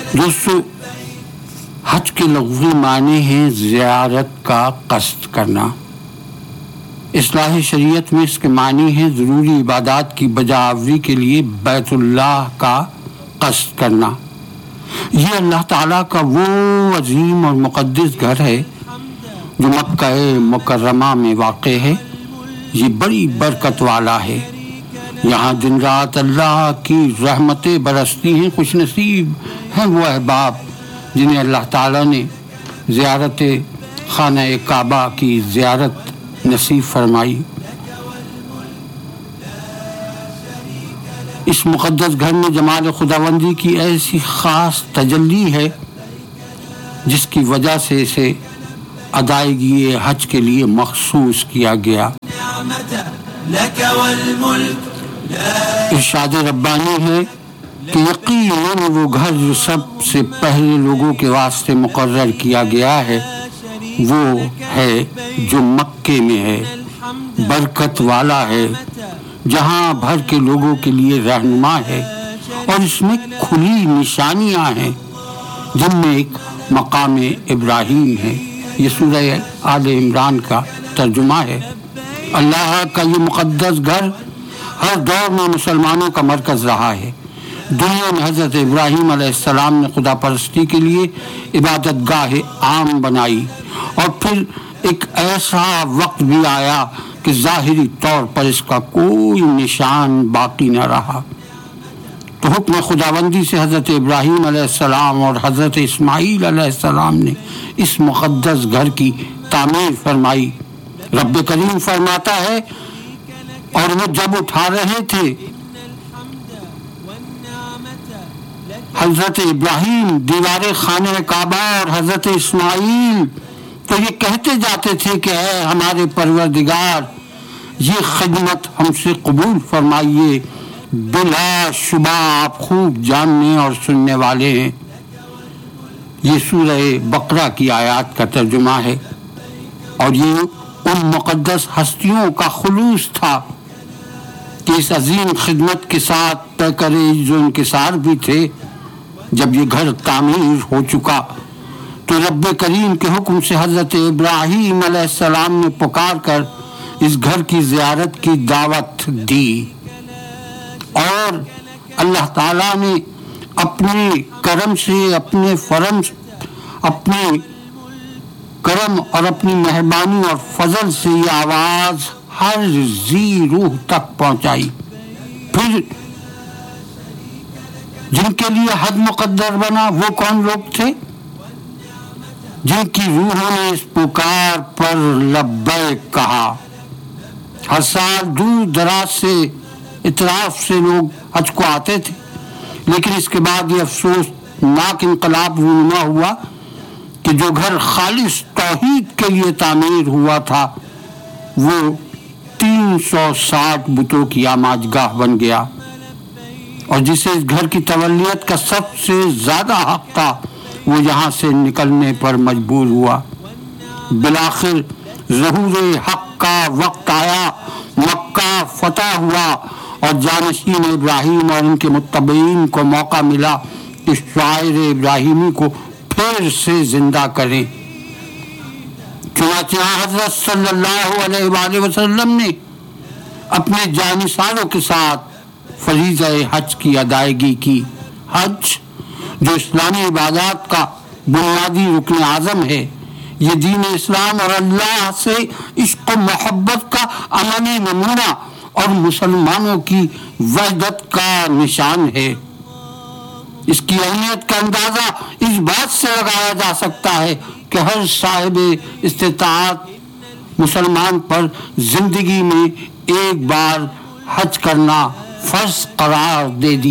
دوستو، حج کے لغوی معنی ہیں زیارت کا قصد کرنا۔ اصلاح شریعت میں اس کے معنی ہیں ضروری عبادات کی بجاآوری کے لیے بیت اللہ کا قصد کرنا۔ یہ اللہ تعالیٰ کا وہ عظیم اور مقدس گھر ہے جو مکہ مکرمہ میں واقع ہے۔ یہ بڑی برکت والا ہے، یہاں دن رات اللہ کی رحمتیں برستی ہیں۔ خوش نصیب ہیں وہ احباب جنہیں اللہ تعالیٰ نے زیارت خانہ کعبہ کی زیارت نصیب فرمائی۔ اس مقدس گھر میں جمال خداوندی کی ایسی خاص تجلی ہے جس کی وجہ سے اسے ادائیگی حج کے لیے مخصوص کیا گیا۔ ارشاد ربانی ہے کہ یقیناً وہ گھر جو سب سے پہلے لوگوں کے واسطے مقرر کیا گیا ہے وہ ہے جو مکے میں ہے، برکت والا ہے، جہاں بھر کے لوگوں کے لیے رہنما ہے، اور اس میں کھلی نشانیاں ہیں جن میں ایک مقام ابراہیم ہے۔ یہ سورہ آل عمران کا ترجمہ ہے۔ اللہ کا یہ مقدس گھر ہر دور میں مسلمانوں کا مرکز رہا ہے۔ دنیا میں حضرت ابراہیم علیہ السلام نے خدا پرستی کے لیے عبادت گاہ عام بنائی، اور پھر ایک ایسا وقت بھی آیا کہ ظاہری طور پر اس کا کوئی نشان باقی نہ رہا، تو حکم خداوندی سے حضرت ابراہیم علیہ السلام اور حضرت اسماعیل علیہ السلام نے اس مقدس گھر کی تعمیر فرمائی۔ رب کریم فرماتا ہے، اور وہ جب اٹھا رہے تھے حضرت ابراہیم دیوار خانہ کعبہ اور حضرت اسماعیل، تو یہ کہتے جاتے تھے کہ اے ہمارے پروردگار، یہ خدمت ہم سے قبول فرمائیے، بلا شبہ آپ خوب جاننے اور سننے والے ہیں۔ یہ سورہ بقرہ کی آیات کا ترجمہ ہے، اور یہ ان مقدس ہستیوں کا خلوص تھا کہ اس عظیم خدمت کے ساتھ پیکر عز و انکسار بھی تھے۔ جب یہ گھر تعمیر ہو چکا تو رب کریم کے حکم سے حضرت ابراہیم علیہ السلام نے پکار کر اس گھر کی زیارت کی دعوت دی، اور اللہ تعالیٰ نے اپنے کرم سے اپنے کرم اور اپنی مہربانی اور فضل سے یہ آواز ہر ذی روح تک پہنچائی۔ پھر جن کے لیے حج مقدر بنا وہ کون لوگ تھے؟ جن کی روحوں نے اس پکار پر لبیک کہا۔ ہر سال دور دراز سے اطراف سے لوگ حج کو آتے تھے، لیکن اس کے بعد یہ افسوسناک انقلاب رونما ہوا کہ جو گھر خالص توحید کے لیے تعمیر ہوا تھا وہ 360 بتوں کی آماجگاہ بن گیا، اور جسے اس گھر کی تولیت کا سب سے زیادہ حق تھا وہ یہاں سے نکلنے پر مجبور ہوا۔ بالآخر ظہور حق کا وقت آیا، مکہ فتح ہوا، اور جانشین ابراہیم اور ان کے متبعین کو موقع ملا کہ شاعر ابراہیمی کو پھر سے زندہ کریں۔ چنانچہ حضرت صلی اللہ علیہ وآلہ وسلم نے اپنے جانثاروں کے ساتھ فریضہ حج کی ادائیگی کی۔ حج جو اسلامی عبادات کا بنیادی رکن اعظم ہے، یہ دین اسلام اور اللہ سے عشق و محبت کا عملی نمونہ اور مسلمانوں کی وحدت کا نشان ہے۔ اس کی اہمیت کا اندازہ اس بات سے لگایا جا سکتا ہے کہ ہر صاحب استطاعت مسلمان پر زندگی میں ایک بار حج کرنا فرض قرار دے دیا